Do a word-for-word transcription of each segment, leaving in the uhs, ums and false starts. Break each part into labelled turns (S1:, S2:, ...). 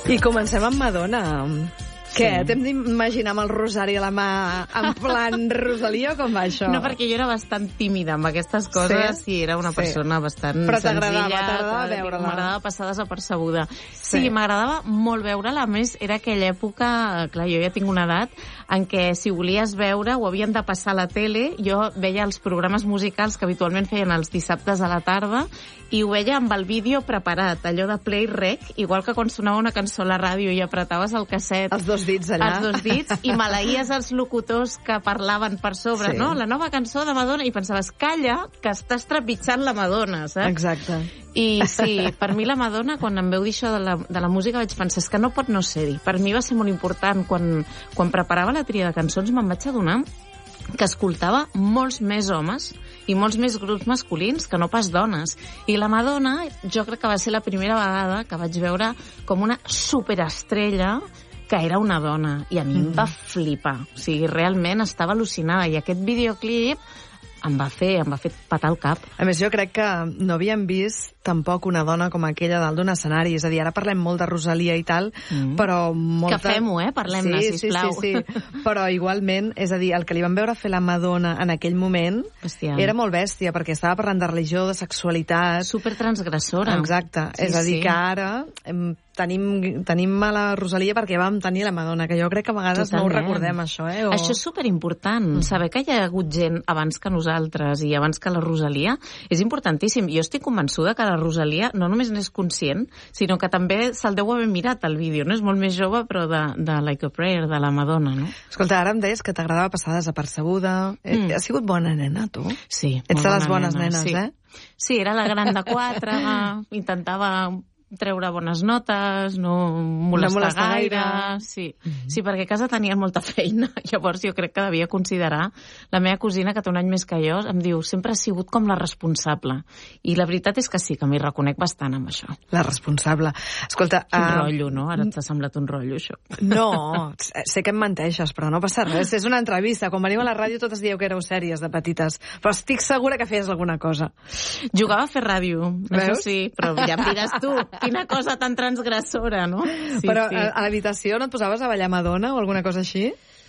S1: I comencem amb Madonna. Què? Sí. T'hem d'imaginar amb el rosari a la mà en plan Rosalia o com va això?
S2: No, perquè jo era bastant tímida amb aquestes coses sí? i era una persona sí. bastant
S1: Però
S2: senzilla.
S1: Però t'agradava veure-la.
S2: M'agradava passar desapercebuda. Sí, sí m'agradava molt veure-la. A més, era aquella època, clar, jo ja tinc una edat, en què si volies veure ho havien de passar a la tele. Jo veia els programes musicals que habitualment feien els dissabtes a la tarda i ho veia amb el vídeo preparat, allò de play rec, igual que quan sonava una cançó a la ràdio i apretaves el casset.
S1: Els dos dits allà.
S2: Els dos dits, i maleïes els locutors que parlaven per sobre, sí. no? La nova cançó de Madonna, i pensaves, calla, que estàs trepitjant la Madonna, saps?
S1: Exacte.
S2: I sí, per mi la Madonna, quan em veu dir això de la, de la música, vaig pensar, és que no pot no ser-hi. Per mi va ser molt important. Quan, quan preparava la tria de cançons me'n vaig adonar que escoltava molts més homes i molts més grups masculins que no pas dones. I la Madonna, jo crec que va ser la primera vegada que vaig veure com una superestrella que era una dona, i a mi mm. em va flipar. O sigui, realment estava al·lucinada, i aquest videoclip em va fer, em va fer patar el cap.
S1: A més, jo crec que no havíem vist tampoc una dona com aquella dalt d'un escenari. És a dir, ara parlem molt de Rosalia i tal, mm. però molta...
S2: Que fem-ho, eh? Parlem-ne,
S1: sí,
S2: sisplau.
S1: Sí, sí, sí. Però igualment, és a dir, el que li van veure fer la Madonna en aquell moment Bestial. Era molt bèstia, perquè estava parlant de religió, de sexualitat...
S2: Supertransgressora.
S1: Exacte. Sí, és a dir, sí. que ara... Em, Tenim, tenim a la Rosalia perquè vam tenir la Madonna, que jo crec que a vegades Totalment. No ho recordem, això, eh? O...
S2: Això és superimportant, mm. saber que hi ha hagut gent abans que nosaltres i abans que la Rosalia és importantíssim. Jo estic convençuda que la Rosalia no només n'és conscient, sinó que també se'l deu haver mirat al vídeo, no? És molt més jove, però de, de Like a Prayer, de la Madonna, no?
S1: Escolta, ara em deies que t'agradava passar desapercebuda. Mm. Has sigut bona nena, tu?
S2: Sí,
S1: Ets de les bones
S2: nena,
S1: nenes,
S2: sí.
S1: eh?
S2: Sí, era la gran de quatre, intentava... treure bones notes, no molestar, no molestar gaire. gaire. Sí. Mm-hmm. sí, perquè a casa tenien molta feina. Llavors jo crec que devia considerar... La meva cosina, que té un any més que jo, em diu, sempre ha sigut com la responsable. I la veritat és que sí, que m'hi reconec bastant amb això.
S1: La responsable. Escolta...
S2: Un uh... rotllo, no? Ara t'ha semblat un rotllo, això.
S1: No, sé que em menteixes, però no passa res. És una entrevista. Quan veniu a la ràdio totes dieu que éreu sèries de petites. Però estic segura que feies alguna cosa.
S2: Jugava a fer ràdio, Veus? Això sí, però ja em diràs tu. Quina cosa tan transgressora, no? Sí,
S1: però
S2: sí.
S1: a l'habitació no et posaves a ballar Madonna o alguna cosa així?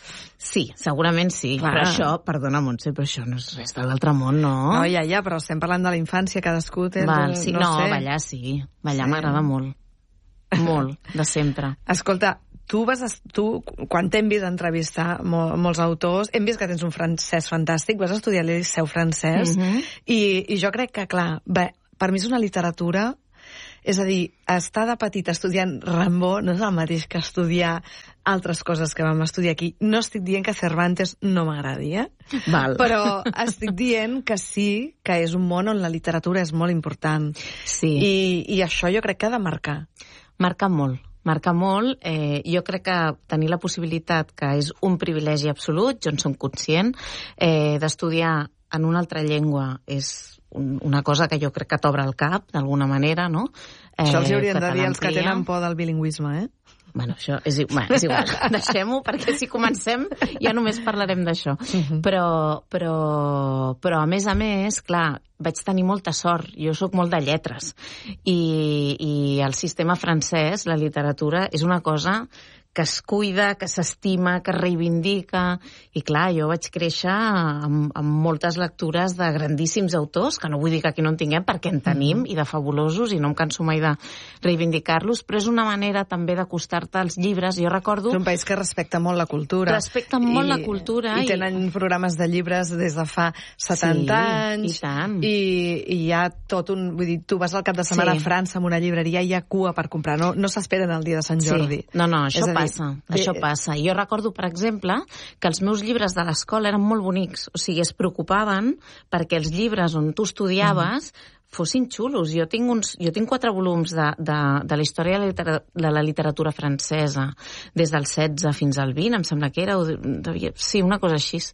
S2: Sí, segurament sí. Clar. Però això, perdona, Montse, però això no és res de l'altre món, no?
S1: No, ja, ja, però estem parlant de la infància, cadascú té...
S2: Val, sí,
S1: no,
S2: no
S1: sé.
S2: ballar sí. Ballar sí. m'agrada molt. Molt, de sempre.
S1: Escolta, tu, vas, tu quan t'hem vist entrevistar mol, molts autors, hem vist que tens un francès fantàstic, vas estudiar al Liceu francès, mm-hmm. i, i jo crec que, clar, bé, per mi és una literatura... És a dir, estar de petit estudiant Rimbaud no és el mateix que estudiar altres coses que vam estudiar aquí. No estic dient que Cervantes no m'agradi, eh?
S2: Val.
S1: Però estic dient que sí, que és un món on la literatura és molt important.
S2: Sí.
S1: I, i això jo crec que ha de marcar.
S2: Marca molt. Marca molt. Eh, jo crec que tenir la possibilitat, que és un privilegi absolut, jo en som conscient, eh, d'estudiar en una altra llengua és una cosa que jo crec que t'obre el cap, d'alguna manera, no? Eh,
S1: això els haurien de dir els que tenen por del bilingüisme, eh?
S2: Bueno, això és, bueno, és igual. Deixem-ho, perquè si comencem ja només parlarem d'això. Uh-huh. Però, però, però, a més a més, clar, vaig tenir molta sort. Jo sóc molt de lletres. I, i el sistema francès, la literatura, és una cosa que es cuida, que s'estima, que es reivindica. I clar, jo vaig créixer amb, amb moltes lectures de grandíssims autors, que no vull dir que aquí no en tinguem, perquè en tenim, mm. i de fabulosos, i no em canso mai de reivindicar-los, però és una manera també d'acostar-te als llibres. Jo recordo...
S1: És un país que respecta molt la cultura.
S2: Respecta molt I, la cultura.
S1: I, i tenen i... programes de llibres des de fa setanta
S2: sí,
S1: anys.
S2: I tant.
S1: I, I hi ha tot un... Vull dir, tu vas al cap de setmana sí. a França amb una llibreria i hi ha cua per comprar. No, no s'esperen el dia de Sant Jordi.
S2: Sí. No, no, això passa. Passa, això passa. Jo recordo, per exemple, que els meus llibres de l'escola eren molt bonics. O sigui, es preocupaven perquè els llibres on tu estudiaves mm. fossin xulos. Jo tinc, uns, jo tinc quatre volums de, de, de la història de la, literatura, de la literatura francesa, des del setze fins al vint, em sembla que era, o devia, sí, una cosa així.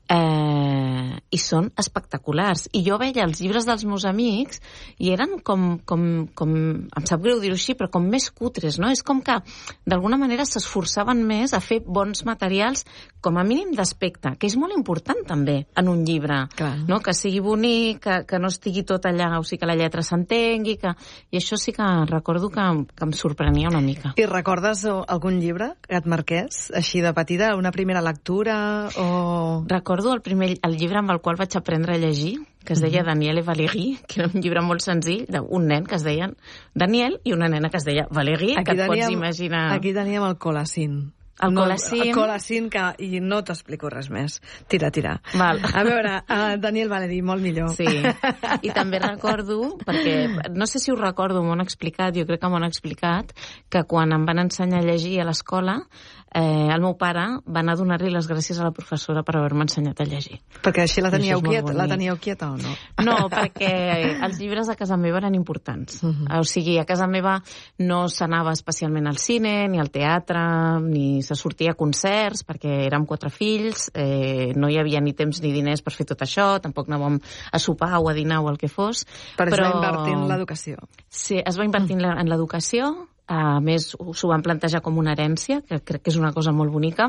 S2: Eh, i són espectaculars. I jo veia els llibres dels meus amics i eren com, com, com em sap greu dir-ho així, però com més cutres, no? És com que d'alguna manera s'esforçaven més a fer bons materials, com a mínim d'aspecte, que és molt important també en un llibre, no? Que sigui bonic, que, que no estigui tot allà, o sigui que la lletra s'entengui, que... i això sí que recordo que, que em sorprenia una mica.
S1: I recordes algun llibre que et marqués, així de petita, una primera lectura o...
S2: Recordo el primer el llibre amb el qual vaig aprendre a llegir, que es deia Daniel et Valérie, que era un llibre molt senzill d'un nen que es deia Daniel i una nena que es deia Valérie, que et pots imaginar...
S1: Aquí teníem el Colacín.
S2: El
S1: no,
S2: Colacín.
S1: El Colacín, que i no t'explico res més. Tira, tira.
S2: Val.
S1: A veure, uh, Daniel Valérie, molt millor.
S2: Sí, i també recordo, perquè no sé si ho recordo, m'ho han explicat, jo crec que m'ho han explicat, que quan em van ensenyar a llegir a l'escola, eh, el meu pare va anar a donar-li les gràcies a la professora per haver-me ensenyat a llegir.
S1: Perquè així la teníeu quieta, la teníeu quieta o no?
S2: No, perquè els llibres a casa meva eren importants. Uh -huh. O sigui, a casa meva no s'anava especialment al cine, ni al teatre, ni se sortia a concerts, perquè érem quatre fills, eh, no hi havia ni temps ni diners per fer tot això, tampoc anàvem a sopar o a dinar o el que fos.
S1: Però, però... es va invertir en l'educació.
S2: Sí, es va invertir uh -huh. en l'educació. A més, s'ho van plantejar com una herència, que crec que és una cosa molt bonica.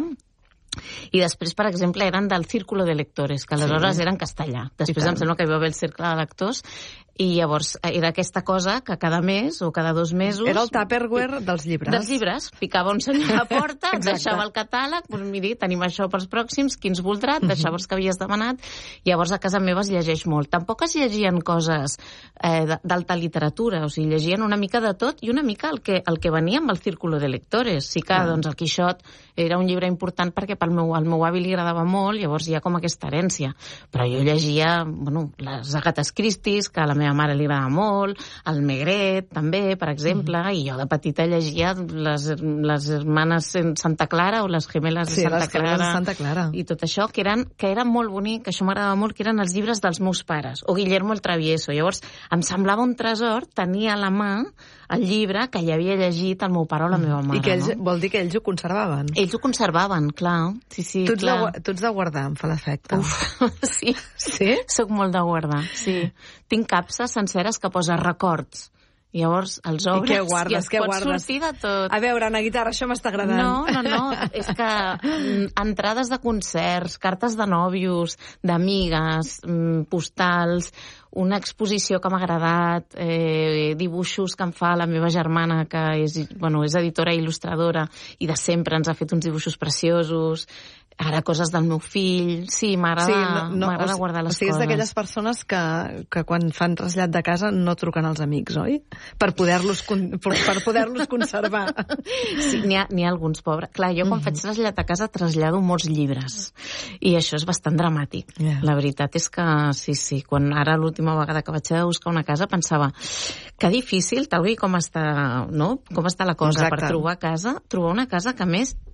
S2: I després, per exemple, eren del Círculo de Lectores, que aleshores sí. eren castellà. Després em sembla que hi va haver el Cercle de Lectors, i llavors era aquesta cosa que cada mes o cada dos mesos...
S1: Era el Tupperware dels llibres.
S2: Dels llibres. Ficava un senyor a la porta, et deixava el catàleg, doncs miri, tenim això pels pròxims, quins voldrà, et deixava els que havies demanat. Llavors a casa meva es llegeix molt. Tampoc es llegien coses eh, d'alta literatura, o sigui, llegien una mica de tot i una mica el que, el que venia amb el Círculo de Lectores. Sí que, ah. doncs, el Quixot era un llibre important perquè pel meu, al meu avi li agradava molt, llavors hi ha com aquesta herència. Però jo llegia, bueno, les Agates Christies, que a la meva mare li agradava molt, el Maigret també, per exemple, mm. i jo de petita llegia les, les hermanes Santa Clara o les gemeles
S1: sí,
S2: de Santa
S1: les
S2: Clara,
S1: de Santa Clara
S2: i tot això, que eren, que eren molt bonic, que això m'agradava molt, que eren els llibres dels meus pares, o Guillermo el Travieso. Llavors em semblava un tresor tenir a la mà el llibre que hi havia llegit el meu pare o la meva mare.
S1: I que ells,
S2: no?
S1: vol dir que ells ho conservaven?
S2: Ells ho conservaven, clar. Sí, sí,
S1: tu, ets
S2: clar.
S1: De, tu ets de guardar, em fa l'efecte.
S2: Uf, sí.
S1: Sí?
S2: Soc molt de guardar, sí. Tinc capses senceres que posa records. I llavors els obres
S1: i, què guardes,
S2: i es
S1: què
S2: pot
S1: guardes?
S2: sortir de tot.
S1: A veure, una guitarra, això m'està agradant.
S2: No, no, no, és que mm, entrades de concerts, cartes de nòvios, d'amigues, mm, postals, una exposició que m'ha agradat, eh, dibuixos que em fa la meva germana, que és, bueno, és editora i il·lustradora, i de sempre ens ha fet uns dibuixos preciosos, ara coses del meu fill... Sí, m'agrada sí, no, no, o, guardar les coses.
S1: O sigui, és d'aquelles persones que, que quan fan trasllat de casa no truquen als amics, oi? Per poder-los per, per poder-los conservar.
S2: Sí, n'hi ha, n'hi ha alguns, pobres. Clar, jo quan mm -hmm. faig trasllat a casa trasllado molts llibres. I això és bastant dramàtic. Yeah. La veritat és que, sí, sí, quan ara l'última vegada que vaig a buscar una casa pensava que difícil, tal com està, no? Com està la cosa. Exacte. Per trobar casa, trobar una casa que, a més,